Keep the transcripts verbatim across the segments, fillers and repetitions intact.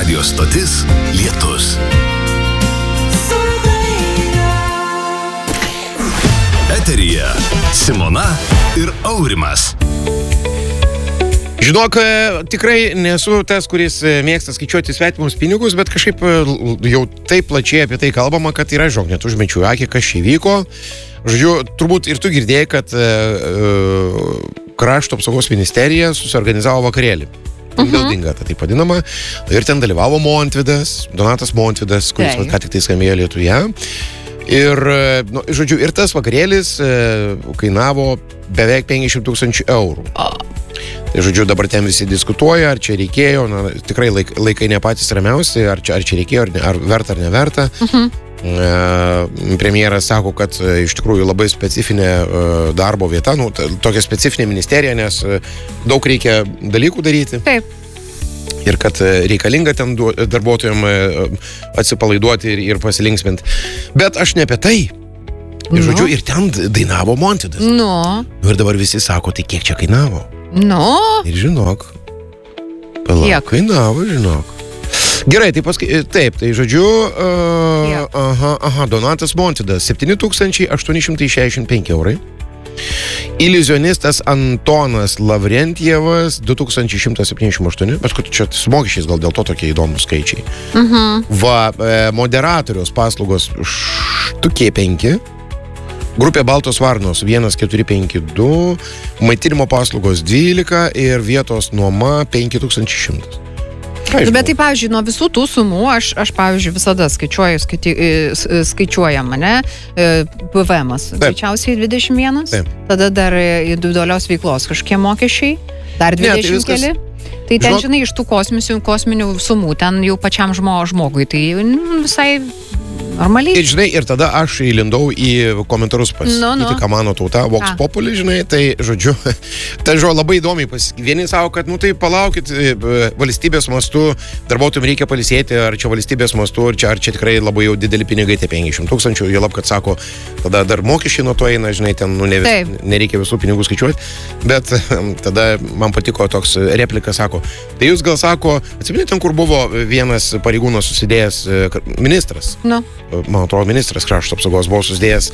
Radio stotis Lietus. Eteryje Simona ir Aurimas. Žinok, tikrai nesu tas, kuris mėgsta skaičiuoti svetimus pinigus, bet kažkaip jau taip plačiai apie tai kalbama, kad yra, žinok, net užmečiu akį, kas čia vyko. Žodžiu, turbūt ir tu girdėjai, kad uh, Krašto apsaugos ministerija susiorganizavo vakarėlį. Mhm. Buildingą, tai taip vadinama. Ir ten dalyvavo Montvydas, Donatas Montvydas, kuris Tai. ką tik tai skambėjo Lietuje. Ir, nu, žodžiu, ir tas vakarėlis e, kainavo beveik penkiasdešimt tūkstančių eurų. Tai, žodžiu, dabar ten visi diskutuoja, ar čia reikėjo, na, tikrai laik, laikai ne patys ramiausi, ar čia, ar čia reikėjo, ar, ne, ar verta ar neverta. Mhm. E, premjeras sako, kad e, iš tikrųjų labai specifinė e, darbo vieta, nu, t- tokia specifinė ministerija, nes e, daug reikia dalykų daryti. Taip. Ir kad reikalinga ten du- darbuotojam e, atsipalaiduoti ir, ir pasilinksminti. Bet aš ne apie tai. Ir, Nu. žodžiu, ir ten dainavo Montvydas. Nu, Nu, ir dabar visi sako, tai kiek čia kainavo? nu, Ir žinok. Palauk, Kiek? kainavo, žinok. Gerai, tai paskai, taip, tai žodžiu, uh, Kiek? aha, aha, Donatas Montvydas, septyni tūkstančiai aštuoni šimtai šešiasdešimt penki eurai. Iliuzionistas Antonas Lavrentjevas, du tūkstančiai šimtas septyniasdešimt aštuoni, bet kad čia su mokesčiais gal dėl to tokie įdomus skaičiai. mhm. Va, e, moderatoriaus paslaugos štukė penki, grupė Baltos Varnos vienas keturi penki du, maitinimo paslaugos dvylika ir vietos nuoma penki tūkstančiai šimtas. Nu, bet tai, pavyzdžiui, nuo visų tų sumų, aš, aš pavyzdžiui, visada skaičiuoju, skaiti, s- skaičiuojam, ne, P V M-as, greičiausiai dvidešimt vienas, Taip. tada dar individualios veiklos kažkokie mokesčiai, dar Ne, tai dvidešimt viskas- keli. Tai ten, Žinok- žinai, iš tų kosminių, kosminių sumų, ten jau pačiam žmo, žmogui, tai nu, visai normaliai. Ir žinai, ir tada aš įlindau į komentarus pas Nu, nu. ką mano tauta, Vox Ką? Populi, žinai, tai žodžiu, tai žodžiu labai įdomiai pas... Vieni savo, kad, nu tai palaukit, e, valstybės mastu, darbuotojams reikia palisėti, ar čia valstybės mastu, ar čia, ar čia tikrai labai jau dideli pinigai, tai penkiasdešimt tūkstančių, jie lab, kad sako, tada dar mokesčiai nuo to eina, žinai, ten, nu, ne vis, Taip. nereikia visų pinigų skaičiuoti, bet tada man patiko toks replika, sako, tai jūs gal sako, atsiminėte, ten, kur buvo vienas pareigūnas susidėjęs e, ministras, Nu, man atrodo, ministras krašto apsaugos buvo susidėjęs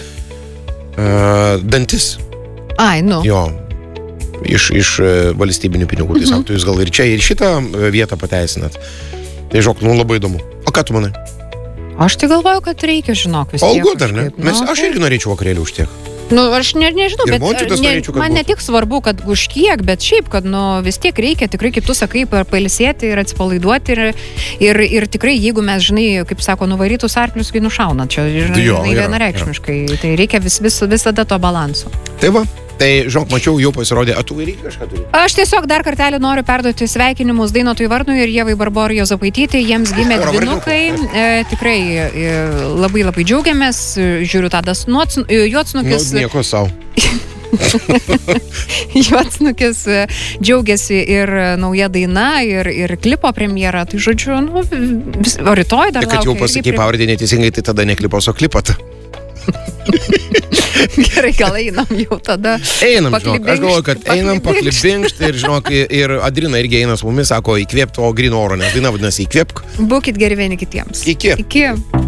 uh, dantis ai, nu. jo iš, iš uh, valstybinių pinigų. Tai Mhm. sako, jūs gal ir čia, ir šitą uh, vietą pateisinat. Tai žok, nu labai įdomu. O ką tu manai? Aš tai galvoju, kad reikia, žinok, vis tiek. All good, ar ne? kažkaip. Mes, Nu, aš taip. irgi norėčiau vakarėlį už tiek. Nu, aš ne, nežinau, Ir bet Montvydas ne, norėčiau, kad man ne būtų. tik svarbu, kad už kiek, bet šiaip, kad nu, vis tiek reikia tikrai, kaip tu sakai, pa- pailsėti ir atsipalaiduoti ir, ir, ir tikrai, jeigu mes, žinai, kaip sako, nuvarytus arklius, kai nušauna, čia, žinai, Jo, žinai, yra, vienareikšmiškai, tai reikia vis, vis, visada to balanso. Tai va, tai žok, mačiau, jau pasirodė, a tu irgi kažką turi. Aš tiesiog dar kartelį noriu perduoti sveikinimus Dainotui Varnui ir Ievai Barborai Jozapaitytei, jiems gimė Pora dvynukai, e, tikrai e, labai labai džiaugiamės, e, žiūriu Tadas Nuots- e, Nu, Juodsnukis. nieko savo. Juodsnukis e, džiaugiasi ir nauja daina, ir, ir klipo premjera. Tai žodžiu, nu, vis, o rytoj dar Tai kad jau laukia irgi pasakai prem- pavardį neteisingai, tai tada neklipos, o klipot. Gerai, gal einam jau tada. Einam, žinok, aš galvoju, kad Paklibinkšti, einam paklibinkšti ir, žinok, ir Adrina irgi eina su mumis, sako, įkvėpti, o grino oro, nes daina vadinasi įkvėpk. Būkit geri vieni kitiems. Iki. Iki.